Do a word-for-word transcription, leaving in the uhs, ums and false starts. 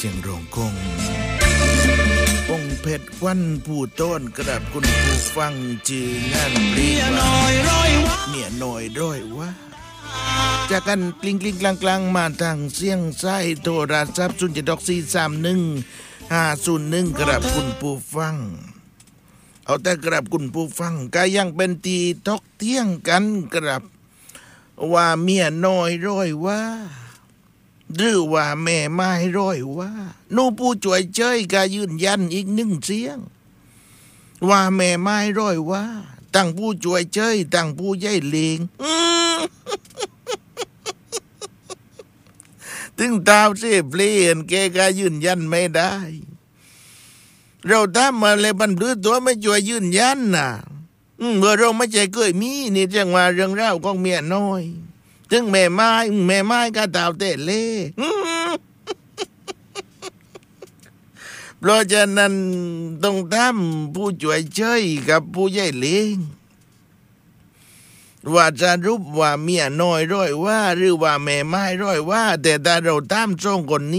เจียงรองคงปงเพชรวันผู้ต้นกระดับคุณผู้ฟังจืองานเรียน้อยร้อยวะเมียน้อยร้อยวะจากกันกลิ้งกลิ้งกลางกลางมาทางเสียงไส้โทรศัพท์ศูนย์เจ็ดดอกสี่สามหนึ่งห้าศูนย์หนึ่งกระดับคุณผู้ฟังเอาแต่กระดับคุณผู้ฟังก็ยังเป็นตีทอกเที่ยงกันกระดับว่าเมียน้อยร้อยว่าหรือว่าแม่ไม้ร้อยว่านูผู้ช่วยเจ้ยก็ยืนยันอีกหนึ่งเสียงว่าแม่ไม้ร้อยว่าตั้งผู้ช่วยเจ้ยตั้งผู้ใหญ่เลงถึงตาวเสพเปลี่ยนแกก็ยืนยันไม่ได้เราทำมาเลยบรรพบุรุษตัวไม่ช่วยยืนยันน่ะเมื่อเราไม่ใจเคยมีนี่จังว่าเรื่องราวของเมียน้อยถึงแม่ไม้แม่ไม้ก็ตาวเตะเล่เพราะฉะนั้นต้องทำผู้ช่วยเชยกับผู้ใหญ่เลี้ยงว่าจะรูปว่าเมียน้อยร้อยว่าหรือว่าแม่ไม้ร้อยว่าแต่ถ้าเราทำสองคนนี้